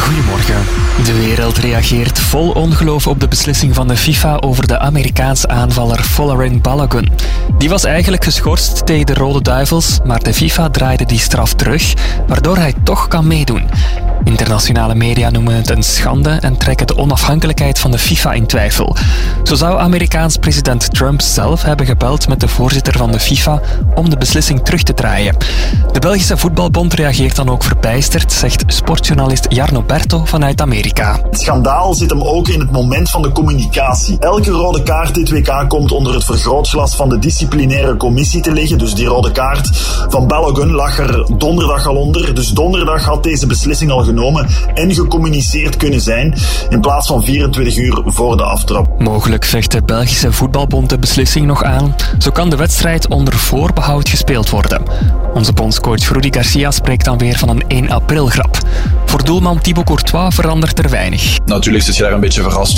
Goedemorgen. De wereld reageert vol ongeloof op de beslissing van de FIFA over de Amerikaanse aanvaller Folarin Balogun. Die was eigenlijk geschorst tegen de Rode Duivels, maar de FIFA draaide die straf terug, waardoor hij toch kan meedoen. Internationale media noemen het een schande en trekken de onafhankelijkheid van de FIFA in twijfel. Zo zou Amerikaans president Trump zelf hebben gebeld met de voorzitter van de FIFA om de beslissing terug te draaien. De Belgische Voetbalbond reageert dan ook verbijsterd, zegt sportjournalist Jarno Berto vanuit Amerika. Het schandaal zit hem ook in het moment van de communicatie. Elke rode kaart dit WK komt onder het vergrootglas van de disciplinaire commissie te liggen. Dus die rode kaart van Balogun lag er donderdag al onder. Dus donderdag had deze beslissing al genomen en gecommuniceerd kunnen zijn, in plaats van 24 uur voor de aftrap. Mogelijk vecht de Belgische Voetbalbond de beslissing nog aan. Zo kan de wedstrijd onder voorbehoud gespeeld worden. Onze bondscoach Rudi Garcia spreekt dan weer van een 1 april grap. Voor doelman Thibaut Courtois verandert er weinig. Natuurlijk zit je daar een beetje verrast